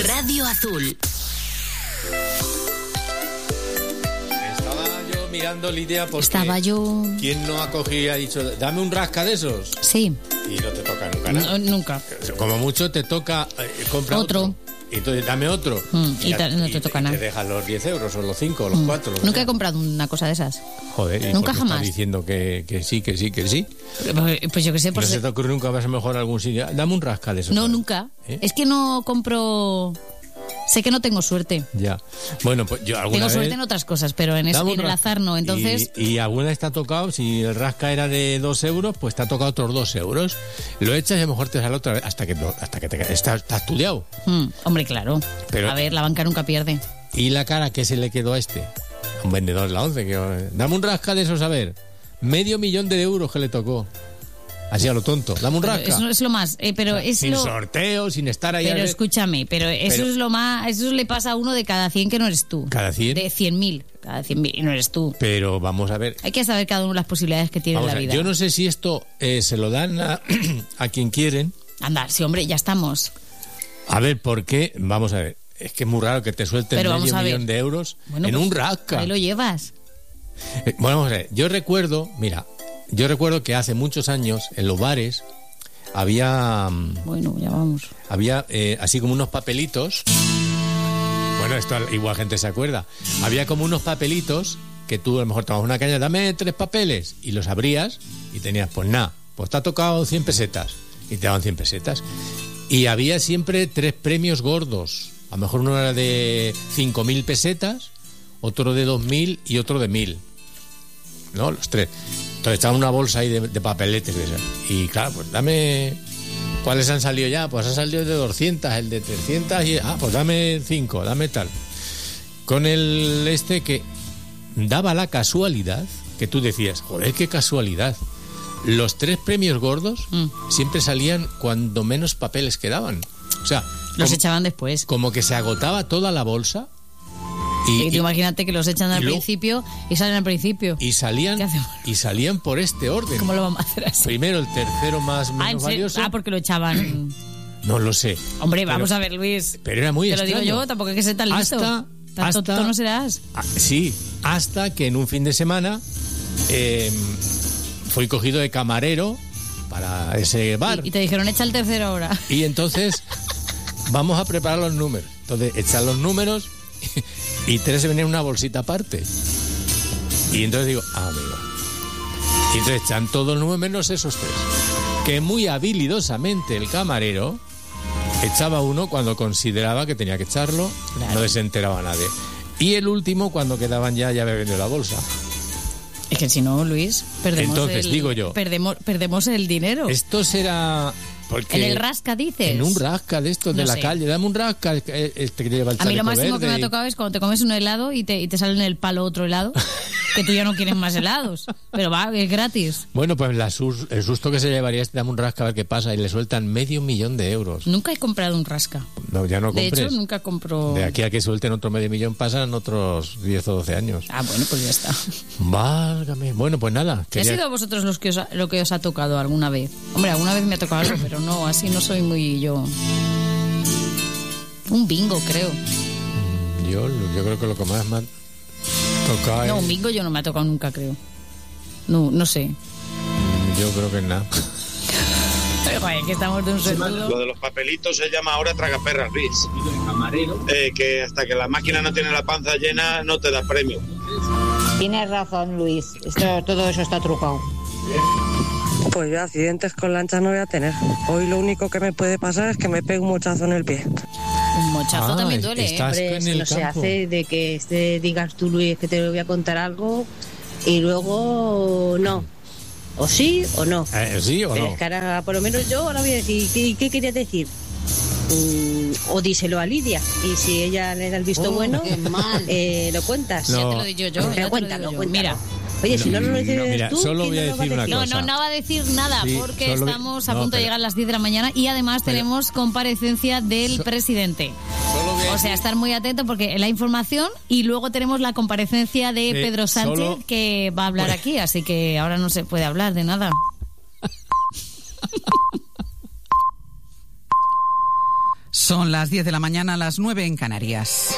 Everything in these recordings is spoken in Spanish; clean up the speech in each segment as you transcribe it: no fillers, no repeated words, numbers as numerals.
Radio Azul. Estaba yo mirando, Lidia, porque Estaba yo... ¿quién no ha cogido y ha dicho, dame un rasca de esos? Sí. Y no te toca nunca nada. No, nunca. Como mucho te toca comprar Otro. Y entonces dame otro. Y no te toca nada. Te dejas los 10 euros o los 5 o los 4. Nunca he comprado una cosa de esas. Joder, ¿y nunca por qué jamás. estás diciendo que sí? Pues yo qué sé. ¿No se te ocurre nunca vas a mejorar algún sitio? Dame un rasca de esos. No, ¿sabes? nunca. ¿Eh? Es que no compro... Sé que no tengo suerte. Ya. Bueno, pues yo alguna Tengo vez... suerte en otras cosas, pero en el azar no. Entonces... Y alguna vez te ha tocado, si el rasca era de 2 euros, pues te ha tocado otros 2 euros. Lo echas y a lo mejor te sale otra vez hasta que te... Está estudiado. Hombre, claro. Pero- A ver, la banca nunca pierde. ¿Y la cara que se le quedó a este? Un vendedor de la 11. Dame un rasca de esos, a ver. 500.000 euros que le tocó. Así a lo tonto. Dame un rasca. Eso es lo más. Pero es sin lo... sorteo, sin estar ahí. Pero escúchame, eso es lo más... Eso le pasa a uno de cada 100 que no eres tú. ¿Cada 100? De 100.000. Cada 100.000 y no eres tú. Pero vamos a ver. Hay que saber cada uno las posibilidades que tiene en Vamos la a ver, vida. yo no sé si esto se lo dan a quien quieren. Anda, sí, hombre, ya estamos. A ver, ¿por qué? Vamos a ver. Es que es muy raro que te suelten Pero vamos a ver. 500.000 euros Bueno, en pues, un rasca. Ahí lo llevas. Bueno, vamos a ver. Yo recuerdo que hace muchos años en los bares había Bueno, ya vamos. así como unos papelitos. Bueno, esto igual gente se acuerda. Había como unos papelitos que tú a lo mejor tomabas una caña, dame 3 papeles, y los abrías y tenías, pues nada, pues te ha tocado 100 pesetas y te daban 100 pesetas. Y había siempre 3 premios gordos. A lo mejor uno era de 5.000 pesetas, otro de 2.000 y otro de 1.000. ¿No? Los 3. Entonces estaban una bolsa ahí de papeletes de esas. Y claro, pues dame... ¿Cuáles han salido ya? Pues ha salido el de 200, el de 300 y... pues dame 5, dame tal. Con el que daba la casualidad que tú decías, joder, qué casualidad. Los 3 premios gordos siempre salían cuando menos papeles quedaban. O sea... Los echaban después. Como que se agotaba toda la bolsa. Y tú imagínate que los echan al principio y salen al principio. Y salían por este orden. ¿Cómo lo vamos a hacer así? Primero el tercero más menos valioso. Porque lo echaban. No lo sé. Hombre, vamos a ver, Luis. Pero era muy extraño. Te lo digo yo, tampoco hay que ser tan listo. Tan tonto no serás. Sí, hasta que en un fin de semana fui cogido de camarero para ese bar. Y te dijeron, echa el tercero ahora. Y entonces vamos a preparar los números. Entonces echan los números y 3 se venían en una bolsita aparte. Y entonces digo, amigo. Y entonces echan todos los números menos esos 3. Que muy habilidosamente el camarero echaba uno cuando consideraba que tenía que echarlo, claro. No se enteraba nadie. Y el último cuando quedaban ya había vendido la bolsa. Es que si no, Luis, perdemos digo yo, perdemos el dinero. Esto será... Porque en el rasca, dices. En un rasca de estos de la calle. Dame un rasca que lleva el chaleco. A mí lo máximo verde que me ha tocado es cuando te comes un helado y te sale en el palo otro helado, que tú ya no quieres más helados. Pero va, es gratis. Bueno, pues el susto que se llevaría es dame un rasca a ver qué pasa y le sueltan 500.000 euros. Nunca he comprado un rasca. No, ya no compres. De hecho, nunca compro... De aquí a que suelten otro 500.000 pasan otros 10 o 12 años. Ah, bueno, pues ya está. Válgame. Bueno, pues nada. ¿Qué ha sido a vosotros lo que os ha tocado alguna vez? Hombre, alguna vez me ha tocado algo, pero no, así no soy muy yo. Un bingo, creo. Yo creo que lo que más me ha tocado... No, un bingo yo no me ha tocado nunca, creo. No sé. Yo creo que nada. Joder, que estamos de un sueldo. Lo de los papelitos se llama ahora tragaperras, Luis. Que hasta que la máquina no tiene la panza llena no te da premio. Tienes razón, Luis. Todo eso está trucado. Pues yo accidentes con lanchas no voy a tener. Hoy lo único que me puede pasar es que me pegue un mochazo en el pie. Un mochazo también duele, Hombre, en si el no campo. se hace de que digas tú, Luis, que te voy a contar algo y luego no. O sí o no. Sí o Pero no. es que ahora, por lo menos yo ahora voy a decir, ¿qué querías decir? O díselo a Lidia y si ella le da el visto bueno, lo cuentas. No. Ya te lo digo yo. Cuéntalo. Mira. Oye, si no lo dices mira, tú, solo voy a ¿quién decir una cosa. No va a decir nada Sí, porque estamos a punto de llegar a las 10 de la mañana y además tenemos comparecencia del presidente. O sea, estar muy atento porque la información y luego tenemos la comparecencia de Pedro Sánchez que va a hablar aquí, así que ahora no se puede hablar de nada. Son las 10 de la mañana, las 9 en Canarias.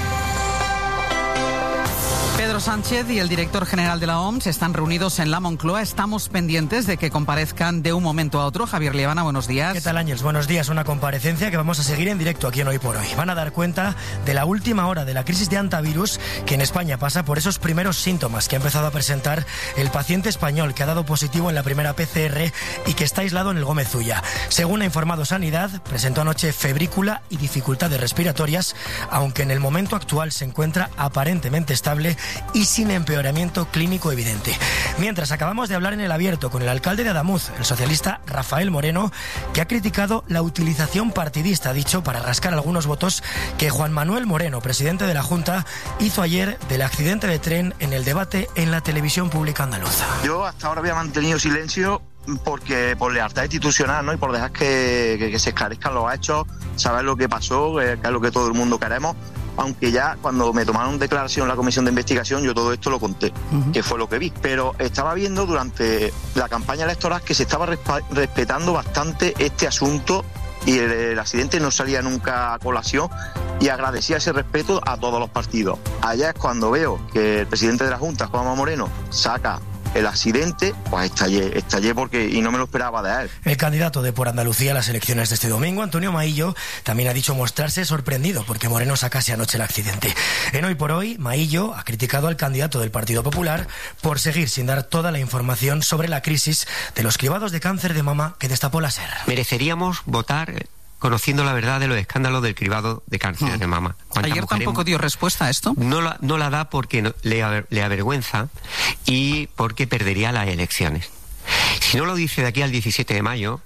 Pedro Sánchez y el director general de la OMS están reunidos en la Moncloa. Estamos pendientes de que comparezcan de un momento a otro. Javier Liebana, buenos días. ¿Qué tal, Ángels? Buenos días. Una comparecencia que vamos a seguir en directo aquí en Hoy por Hoy. Van a dar cuenta de la última hora de la crisis de antivirus que en España pasa por esos primeros síntomas que ha empezado a presentar el paciente español que ha dado positivo en la primera PCR y que está aislado en el Gómez Ulla. Según ha informado Sanidad, presentó anoche febrícula y dificultades respiratorias, aunque en el momento actual se encuentra aparentemente estable y sin empeoramiento clínico evidente. Mientras, acabamos de hablar en el abierto con el alcalde de Adamuz, el socialista Rafael Moreno, que ha criticado la utilización partidista, ha dicho, para rascar algunos votos que Juan Manuel Moreno, presidente de la Junta, hizo ayer del accidente de tren en el debate en la televisión pública andaluza. Yo hasta ahora había mantenido silencio porque por lealtad institucional, ¿no? Y por dejar que se esclarezcan los hechos, saber lo que pasó, que es lo que todo el mundo queremos. Aunque ya cuando me tomaron declaración en la comisión de investigación, yo todo esto lo conté, que fue lo que vi. Pero estaba viendo durante la campaña electoral que se estaba respetando bastante este asunto y el accidente no salía nunca a colación, y agradecía ese respeto a todos los partidos. Allá es cuando veo que el presidente de la Junta, Juanma Moreno, saca el accidente, pues estallé porque, y no me lo esperaba de él. El candidato de Por Andalucía a las elecciones de este domingo, Antonio Maillo, también ha dicho mostrarse sorprendido porque Moreno sacase anoche el accidente. En Hoy por Hoy, Maillo ha criticado al candidato del Partido Popular por seguir sin dar toda la información sobre la crisis de los cribados de cáncer de mama que destapó la SER. Mereceríamos votar conociendo la verdad de los escándalos del cribado de cáncer de mama. Ayer tampoco dio respuesta a esto. No la da porque le avergüenza y porque perdería las elecciones. Si no lo dice de aquí al 17 de mayo,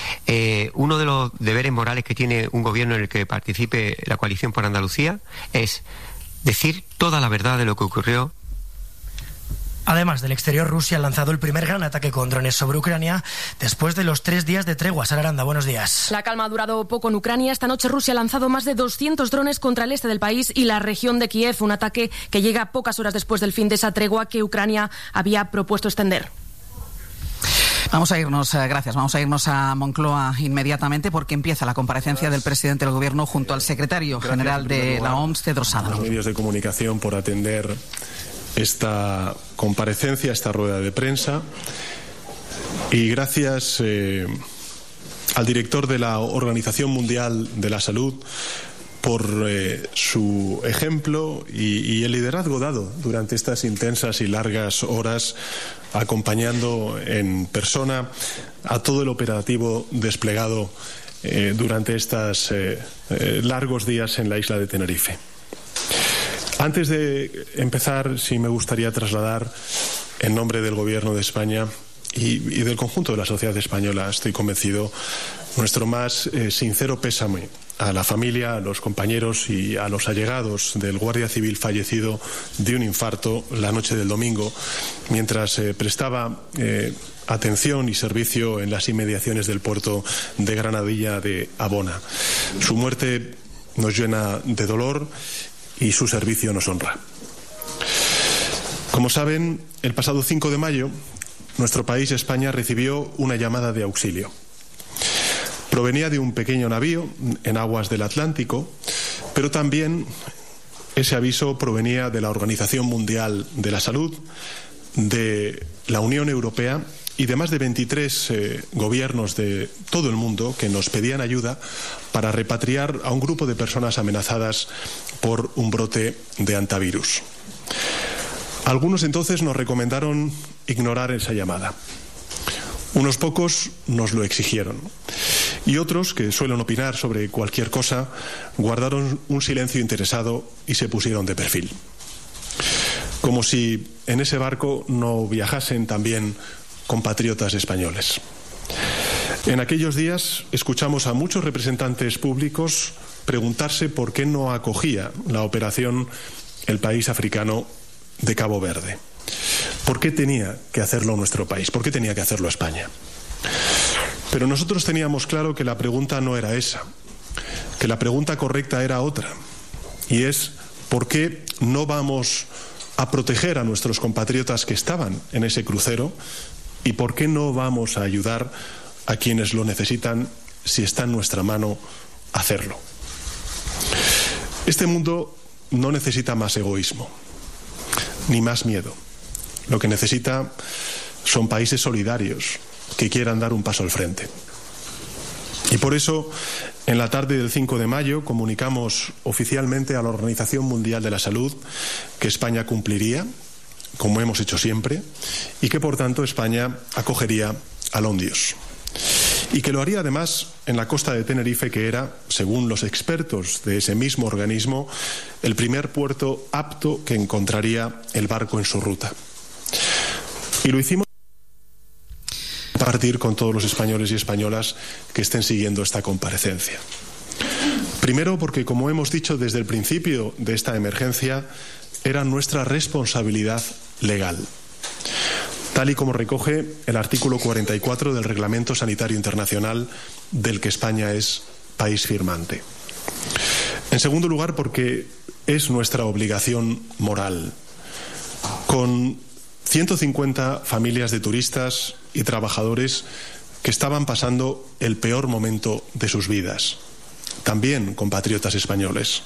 uno de los deberes morales que tiene un gobierno en el que participe la coalición por Andalucía es decir toda la verdad de lo que ocurrió. Además, del exterior, Rusia ha lanzado el primer gran ataque con drones sobre Ucrania después de los 3 días de tregua. Sara Aranda, buenos días. La calma ha durado poco en Ucrania. Esta noche Rusia ha lanzado más de 200 drones contra el este del país y la región de Kiev, un ataque que llega pocas horas después del fin de esa tregua que Ucrania había propuesto extender. Vamos a irnos a Moncloa inmediatamente porque empieza la comparecencia del presidente del Gobierno junto al secretario general de la OMS, Tedros Adhanom. Los medios de comunicación por atender esta comparecencia, esta rueda de prensa, y gracias al director de la Organización Mundial de la Salud por su ejemplo y el liderazgo dado durante estas intensas y largas horas, acompañando en persona a todo el operativo desplegado durante estos largos días en la isla de Tenerife. Antes de empezar, sí me gustaría trasladar, en nombre del Gobierno de España y del conjunto de la sociedad española, estoy convencido, nuestro más sincero pésame a la familia, a los compañeros y a los allegados del guardia civil fallecido de un infarto la noche del domingo, mientras prestaba atención y servicio en las inmediaciones del puerto de Granadilla de Abona. Su muerte nos llena de dolor y su servicio nos honra. Como saben, el pasado 5 de mayo, nuestro país, España, recibió una llamada de auxilio. Provenía de un pequeño navío en aguas del Atlántico, pero también ese aviso provenía de la Organización Mundial de la Salud, de la Unión Europea y de más de 23 gobiernos de todo el mundo que nos pedían ayuda para repatriar a un grupo de personas amenazadas por un brote de antivirus. Algunos entonces nos recomendaron ignorar esa llamada. Unos pocos nos lo exigieron. Y otros, que suelen opinar sobre cualquier cosa, guardaron un silencio interesado y se pusieron de perfil. Como si en ese barco no viajasen también compatriotas españoles. En aquellos días escuchamos a muchos representantes públicos preguntarse por qué no acogía la operación el país africano de Cabo Verde. ¿Por qué tenía que hacerlo nuestro país? ¿Por qué tenía que hacerlo España? Pero nosotros teníamos claro que la pregunta no era esa, que la pregunta correcta era otra, y es ¿por qué no vamos a proteger a nuestros compatriotas que estaban en ese crucero? ¿Y por qué no vamos a ayudar a quienes lo necesitan si está en nuestra mano hacerlo. Este mundo no necesita más egoísmo, ni más miedo. Lo que necesita son países solidarios que quieran dar un paso al frente. Y por eso, en la tarde del 5 de mayo, comunicamos oficialmente a la Organización Mundial de la Salud que España cumpliría, como hemos hecho siempre, y que, por tanto, España acogería al Ondios. Y que lo haría, además, en la costa de Tenerife, que era, según los expertos de ese mismo organismo, el primer puerto apto que encontraría el barco en su ruta. Y lo hicimos para compartir con todos los españoles y españolas que estén siguiendo esta comparecencia. Primero, porque, como hemos dicho desde el principio de esta emergencia, era nuestra responsabilidad legal, tal y como recoge el artículo 44 del Reglamento Sanitario Internacional, del que España es país firmante. En segundo lugar, porque es nuestra obligación moral. Con 150 familias de turistas y trabajadores que estaban pasando el peor momento de sus vidas, también compatriotas españoles.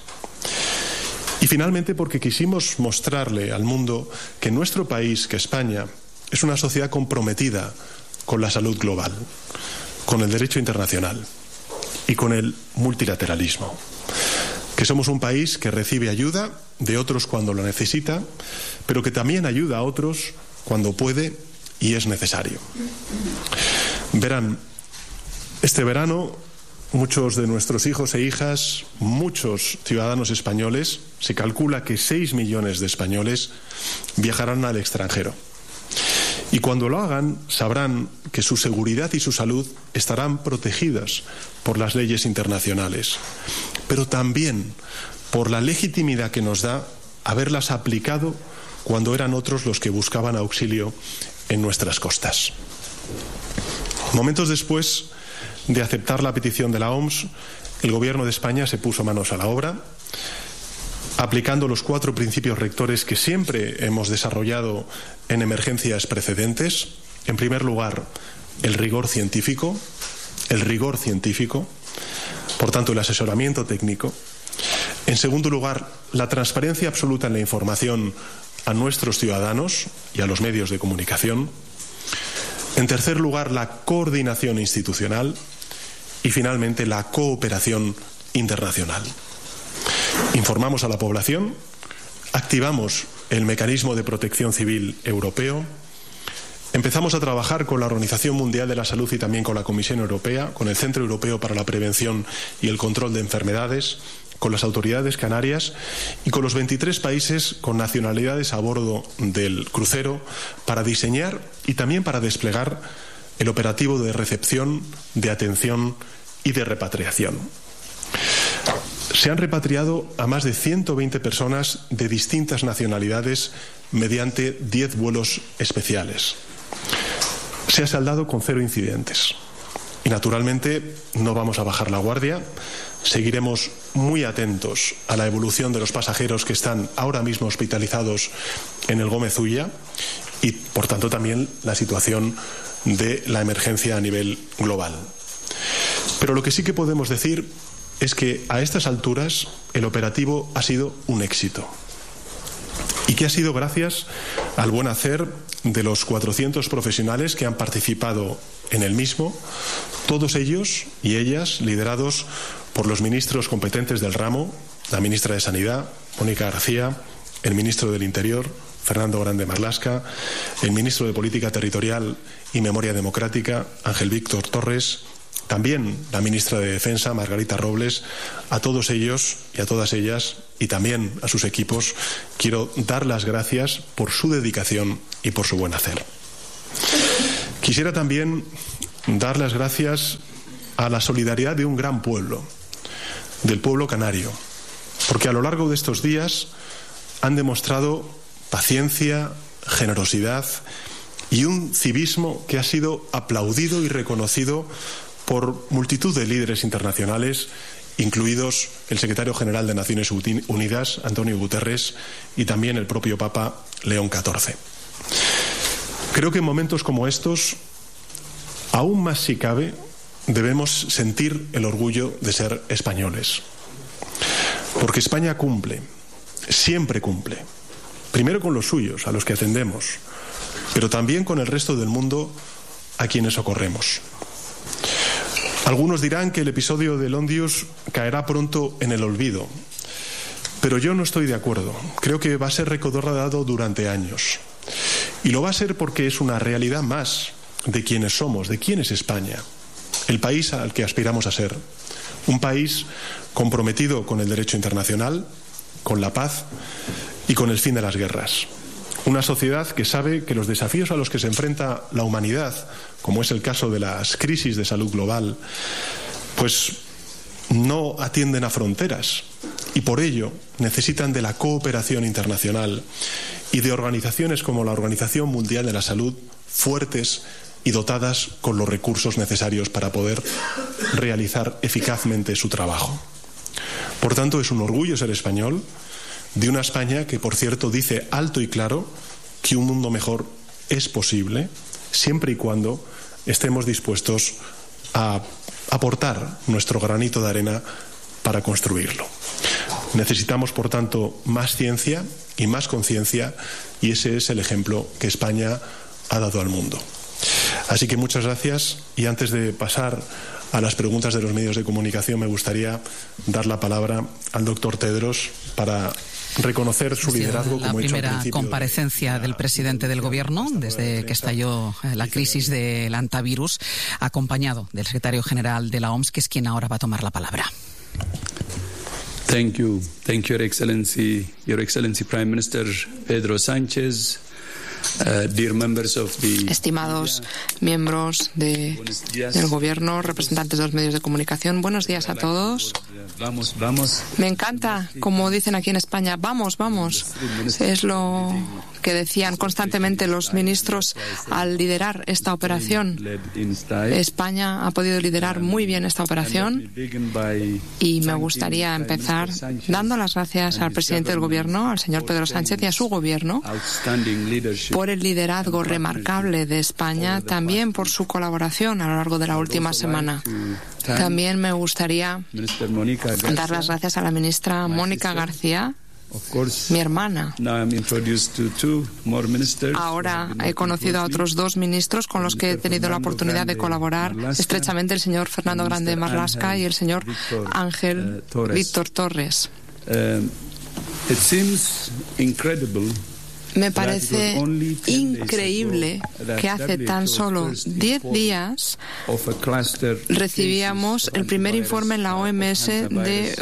Y finalmente, porque quisimos mostrarle al mundo que nuestro país, que España, es una sociedad comprometida con la salud global, con el derecho internacional y con el multilateralismo. Que somos un país que recibe ayuda de otros cuando lo necesita, pero que también ayuda a otros cuando puede y es necesario. Verán, este verano muchos de nuestros hijos e hijas, muchos ciudadanos españoles, se calcula que 6 millones de españoles viajarán al extranjero. Y cuando lo hagan, sabrán que su seguridad y su salud estarán protegidas por las leyes internacionales, pero también por la legitimidad que nos da haberlas aplicado cuando eran otros los que buscaban auxilio en nuestras costas. Momentos después de aceptar la petición de la OMS, el Gobierno de España se puso manos a la obra, aplicando los 4 principios rectores que siempre hemos desarrollado en emergencias precedentes. En primer lugar, el rigor científico, por tanto, el asesoramiento técnico. En segundo lugar, la transparencia absoluta en la información a nuestros ciudadanos y a los medios de comunicación. En tercer lugar, la coordinación institucional. Y finalmente, la cooperación internacional. Informamos a la población, activamos el mecanismo de protección civil europeo, empezamos a trabajar con la Organización Mundial de la Salud y también con la Comisión Europea, con el Centro Europeo para la Prevención y el Control de Enfermedades, con las autoridades canarias y con los 23 países con nacionalidades a bordo del crucero para diseñar y también para desplegar el operativo de recepción, de atención y de repatriación. Se han repatriado a más de 120 personas de distintas nacionalidades mediante 10 vuelos especiales. Se ha saldado con 0 incidentes. Y naturalmente no vamos a bajar la guardia. Seguiremos muy atentos a la evolución de los pasajeros que están ahora mismo hospitalizados en el Gómez Ulla y, por tanto, también la situación de la emergencia a nivel global. Pero lo que sí que podemos decir es que a estas alturas el operativo ha sido un éxito y que ha sido gracias al buen hacer de los 400 profesionales que han participado en el mismo, todos ellos y ellas liderados por los ministros competentes del ramo, la ministra de Sanidad, Mónica García, el ministro del Interior, Fernando Grande Marlasca, el ministro de Política Territorial y Memoria Democrática, Ángel Víctor Torres, también la ministra de Defensa, Margarita Robles. A todos ellos y a todas ellas, y también a sus equipos, quiero dar las gracias por su dedicación y por su buen hacer. Quisiera también dar las gracias a la solidaridad de un gran pueblo, del pueblo canario, porque a lo largo de estos días han demostrado paciencia, generosidad y un civismo que ha sido aplaudido y reconocido por multitud de líderes internacionales, incluidos el secretario general de Naciones Unidas, Antonio Guterres, y también el propio Papa León XIV. Creo que en momentos como estos, aún más si cabe, debemos sentir el orgullo de ser españoles. Porque España cumple, siempre cumple. Primero con los suyos, a los que atendemos, pero también con el resto del mundo a quienes socorremos. Algunos dirán que el episodio del Ondius caerá pronto en el olvido, pero yo no estoy de acuerdo. Creo que va a ser recordado durante años. Y lo va a ser porque es una realidad más de quiénes somos, de quién es España, el país al que aspiramos a ser. Un país comprometido con el derecho internacional, con la paz y con el fin de las guerras. Una sociedad que sabe que los desafíos a los que se enfrenta la humanidad, como es el caso de las crisis de salud global, pues no atienden a fronteras y por ello necesitan de la cooperación internacional y de organizaciones como la Organización Mundial de la Salud fuertes y dotadas con los recursos necesarios para poder realizar eficazmente su trabajo. Por tanto, es un orgullo ser español, de una España que, por cierto, dice alto y claro que un mundo mejor es posible, siempre y cuando estemos dispuestos a aportar nuestro granito de arena para construirlo. Necesitamos, por tanto, más ciencia y más conciencia, y ese es el ejemplo que España ha dado al mundo. Así que muchas gracias, y antes de pasar a las preguntas de los medios de comunicación, me gustaría dar la palabra al doctor Tedros para reconocer su liderazgo, como he dicho al principio. La primera comparecencia del presidente del Gobierno desde que estalló la crisis del antivirus, acompañado del secretario general de la OMS, que es quien ahora va a tomar la palabra. Thank you, Your Excellency Prime Minister Pedro Sánchez. Estimados miembros del Gobierno, representantes de los medios de comunicación, buenos días a todos. Me encanta, como dicen aquí en España, vamos, vamos. Es lo que decían constantemente los ministros al liderar esta operación. España ha podido liderar muy bien esta operación y me gustaría empezar dando las gracias al presidente del Gobierno, al señor Pedro Sánchez, y a su Gobierno por el liderazgo remarcable de España, también por su colaboración a lo largo de la última semana. También me gustaría dar las gracias a la ministra Mónica García, mi hermana. Ahora he conocido a otros dos ministros con los que he tenido la oportunidad de colaborar estrechamente, el señor Fernando Grande Marlaska y el señor Ángel Víctor Torres. Me parece increíble que hace tan solo 10 días recibíamos el primer informe en la OMS de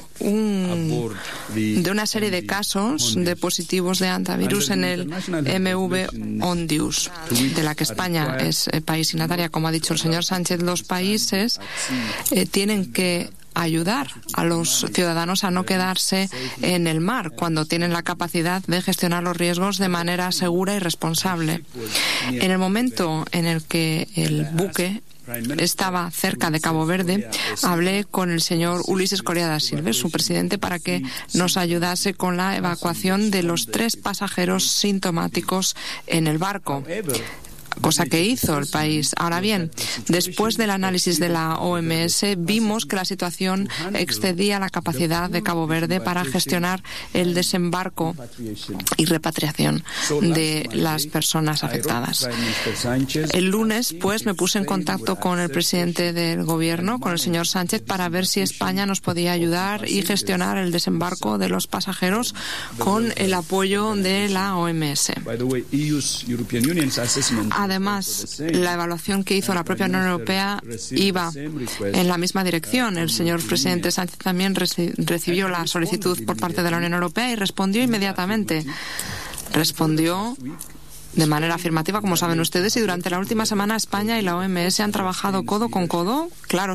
una serie de casos de positivos de antivirus en el MV Ondius, de la que España es país signataria. Como ha dicho el señor Sánchez, los países tienen que ayudar a los ciudadanos a no quedarse en el mar cuando tienen la capacidad de gestionar los riesgos de manera segura y responsable. En el momento en el que el buque estaba cerca de Cabo Verde, hablé con el señor Ulises Corea da Silva, su presidente, para que nos ayudase con la evacuación de los 3 pasajeros sintomáticos en el barco, cosa que hizo el país. Ahora bien, después del análisis de la OMS, vimos que la situación excedía la capacidad de Cabo Verde para gestionar el desembarco y repatriación de las personas afectadas. El lunes, pues, me puse en contacto con el presidente del Gobierno, con el señor Sánchez, para ver si España nos podía ayudar y gestionar el desembarco de los pasajeros con el apoyo de la OMS. Además, la evaluación que hizo la propia Unión Europea iba en la misma dirección. El señor presidente Sánchez también recibió la solicitud por parte de la Unión Europea y respondió inmediatamente. Respondió de manera afirmativa, como saben ustedes, y durante la última semana España y la OMS han trabajado codo con codo, claro